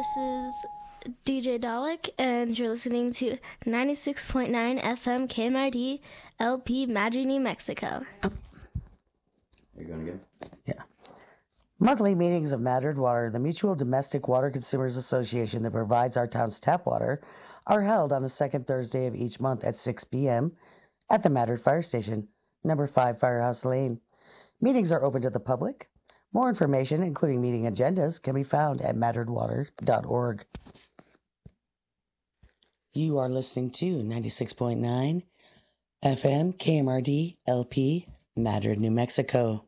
This is DJ Dalek, and you're listening to 96.9 FM KMRD LP Madrid, New Mexico. Are you going again? Yeah. Monthly meetings of Madrid Water, the mutual domestic water consumers association that provides our town's tap water, are held on the second Thursday of each month at 6 p.m. at the Madrid Fire Station, number 5 Firehouse Lane. Meetings are open to the public. More information, including meeting agendas, can be found at madridwater.org. You are listening to 96.9 FM KMRD LP, Madrid, New Mexico.